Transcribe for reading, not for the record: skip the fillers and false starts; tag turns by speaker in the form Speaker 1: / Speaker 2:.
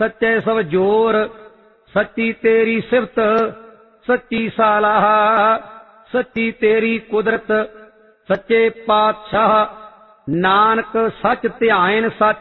Speaker 1: सच्चे सब जोर, सच्ची तेरी सिफत, सच्ची सालाह, सच्ची तेरी कुदरत, सच्चे पातशाह। नानक सच ध्यान सच